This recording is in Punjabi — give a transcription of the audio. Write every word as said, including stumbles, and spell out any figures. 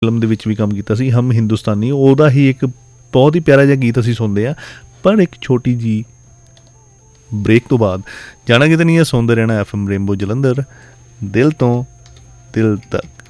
ਫਿਲਮ ਦੇ ਵਿੱਚ ਵੀ ਕੰਮ ਕੀਤਾ ਸੀ, ਹਮ ਹਿੰਦੁਸਤਾਨੀ, ਉਹਦਾ ਹੀ ਇੱਕ ਬਹੁਤ ਹੀ ਪਿਆਰਾ ਜਿਹਾ ਗੀਤ ਅਸੀਂ ਸੁਣਦੇ ਹਾਂ। ਪਰ ਇੱਕ ਛੋਟੀ ਜਿਹੀ ਬ੍ਰੇਕ ਤੋਂ ਬਾਅਦ ਜਾਣਾ ਕਿਤੇ ਨਹੀਂ ਹੈ, ਸੁਣਦੇ ਰਹਿਣਾ ਐਫ ਐਮ ਰੇਨਬੋ ਜਲੰਧਰ, ਦਿਲ ਤੋਂ ਦਿਲ ਤੱਕ।